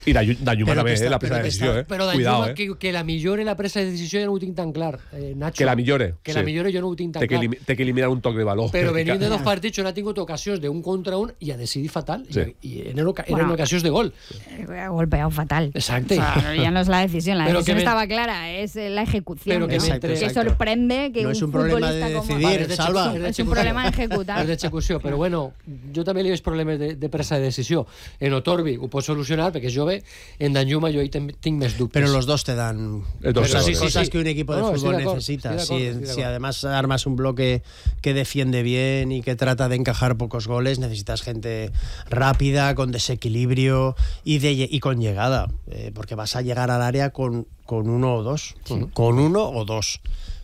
I Danjuma també, la presa de decisió, Però Danjuma, que la millore la presa de decisió jo no ho tinc tan clar, Nacho. Que la millore. Que la millore jo no ho tinc tan clar. Té que eliminar un toc de valor. Però venint de 2 partits on ha tingut ocasions d'un contra un i ha decidit fatal. Y eren ocasions de gol. Ha golpeado fatal. Exacto. O sea, ya no es la decisión. La decisión estaba clara. Es la ejecución. Que sorprende que no un es un problema de decidir, Salva. Es un problema de ejecutar. És d'execució. Però bueno, jo també li veig problemes de presa de decisió. En Otorbi ho pot solucionar perquè és jove. En Danjuma yo ahí tengo más dudas. Pero los dos te dan cosas que un equipo de fútbol necesita. Si además armas un bloque que defiende bien y que trata de encajar pocos goles, necesitas gente rápida, con desequilibrio y con llegada. Porque vas a llegar al área con 1 o 2. Con 1 o 2.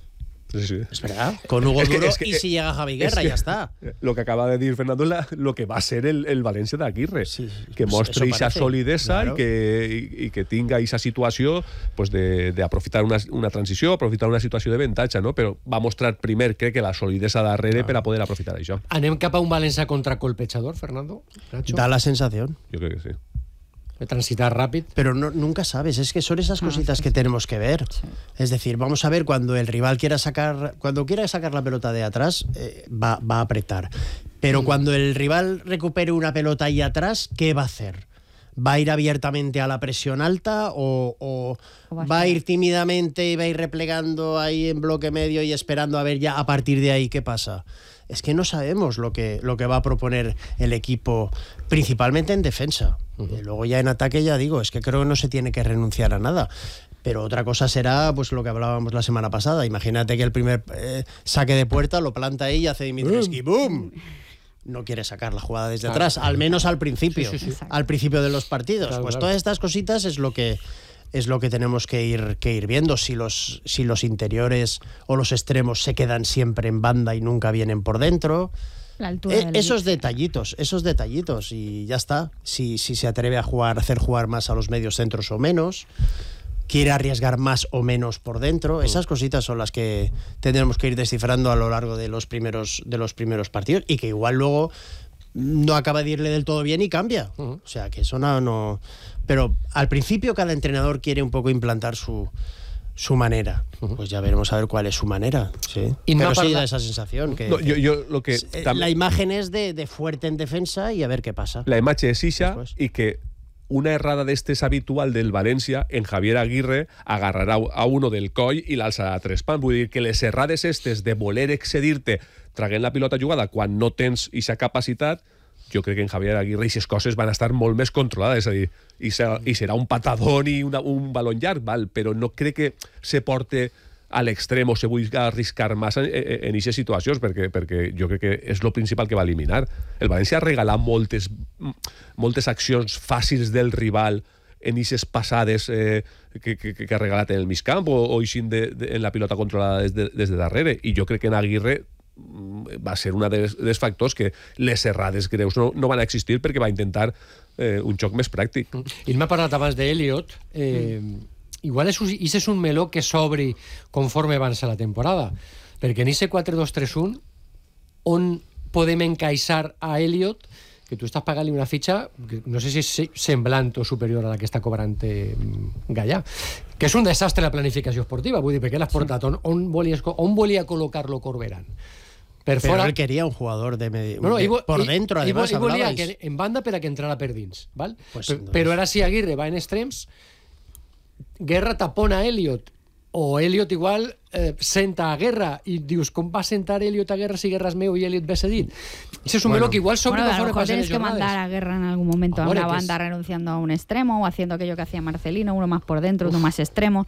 Sí. Es verdad. Con Hugo Duro y si llega Javi Guerra, ya está. Lo que acaba de decir Fernando es lo que va a ser el Valencia de Aguirre. Que muestre esa solidesa y que tenga esa situación pues de aprofitar una transició, aprofitar una situació de avantatge, no? Però va mostrar primer, crec que la solidesa darrere per a poder aprofitar això. Anem cap a un València contracolpejador, Fernando? Nacho? Da la sensación. Yo creo que sí. De transitar rápido. Pero nunca sabes, es que son esas cositas que tenemos que ver. Sí. Es decir, vamos a ver cuando el rival quiera sacar la pelota de atrás, va a apretar. Pero cuando el rival recupere una pelota ahí atrás, ¿qué va a hacer? ¿Va a ir abiertamente a la presión alta o va a ir tímidamente y va a ir replegando ahí en bloque medio y esperando a ver ya a partir de ahí qué pasa? Es que no sabemos lo que va a proponer el equipo, principalmente en defensa. Luego ya en ataque, ya digo, es que creo que no se tiene que renunciar a nada. Pero otra cosa será pues lo que hablábamos la semana pasada. Imagínate que el primer saque de puerta lo planta ahí y hace Dimitrievski, ¡boom! No quiere sacar la jugada desde atrás, al menos al principio, al principio de los partidos. Claro, pues todas estas cositas es lo que tenemos que ir viendo. Si los interiores o los extremos se quedan siempre en banda y nunca vienen por dentro. La altura esos detallitos y ya está. Si se atreve a hacer jugar más a los medios centros o menos, quiere arriesgar más o menos por dentro. Esas cositas son las que tendremos que ir descifrando a lo largo de los primeros partidos y que igual luego no acaba de irle del todo bien y cambia. O sea, que eso no... Pero al principio cada entrenador quiere un poco implantar su manera. Pues ya veremos a ver cuál es su manera. Sí. Pero sí da esa sensación. Que, la imagen es de fuerte en defensa y a ver qué pasa. La imagen es esa y que una errada d'estes habitual del València, en Javier Aguirre agarrarà a uno del coll i l'alçarà a 3 pams. Vull dir que les errades estes de voler excedir-te traguent la pilota jugada quan no tens aquesta capacitat, jo crec que en Javier Aguirre aquestes coses van estar molt més controlades, és a dir, i serà un patadón i un balón llarg, val? Però no crec que se porte a l'extrem o se vulgui arriscar massa en aquestes situacions, perquè jo crec que és el principal que va eliminar. El València ha regalat moltes accions fàcils del rival en aquestes passades que ha regalat en el migcamp o en la pilota controlada des de darrere, i jo crec que en Aguirre va ser un dels factors que les errades greus no van existir perquè va intentar un xoc més pràctic. I m'ha parlat abans d'Eliot. Igual és un meló que s'obri conforme avança la temporada, perquè en aquest 4-2-3-1 on podem encaixar a Eliot, que tu estàs pagant-li una fitxa que no sé si és semblant o superior a la que està cobrant Gallà, que és un desastre la planificació esportiva, vull dir, perquè l'has portat on volia col·locar-lo Corberán. Pero él quería un jugador de medio, por dentro, además, hablabais. En banda per a que entrara per dins, val? Pues, però ara si Aguirre va en extrems, Guerra tapona a Eliot, o Eliot igual senta a Guerra, i dius, com va sentar Eliot a Guerra si Guerra és meu i Eliot ve cedit? Ese es un meló que igual sobre a lo mejor tienes que mandar a Guerra en algún momento a una banda renunciando a un extremo o haciendo aquello que hacía Marcelino, uno más por dentro, uno más extremo.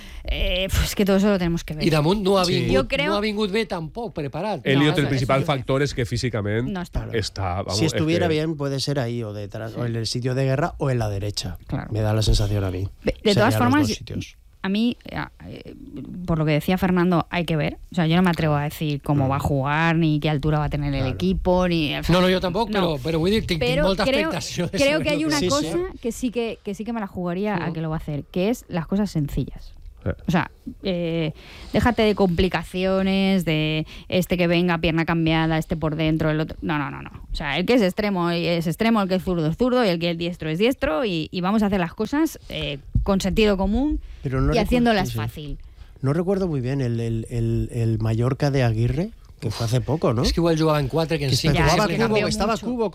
Pues que todo eso lo tenemos que ver. I damunt no ha vingut bé tampoc preparat. Eliot, el principal factor es que físicamente no está. Si estuviera bien, puede ser ahí o detrás, o en el sitio de Guerra o en la derecha. Claro. Me da la sensación a mí. De todas formas, a mí, por lo que decía Fernando, hay que ver. O sea, yo no me atrevo a decir cómo va a jugar, ni qué altura va a tener el equipo, ni... No, yo tampoco, pero vull dir, tinc molta expectació. Creo que hay una cosa que sí que me la jugaría a que lo va a hacer, que es las cosas sencillas. O sea, déjate de complicaciones, de este que venga, pierna cambiada, este por dentro, el otro. No. O sea, el que es extremo es extremo, el que es zurdo y el que es diestro es diestro, y vamos a hacer las cosas con sentido común y haciéndolas fácil. No recuerdo muy bien el Mallorca de Aguirre, que fue hace poco, ¿no? Es que igual jugaba en 4, que en 5. Estaba Cubo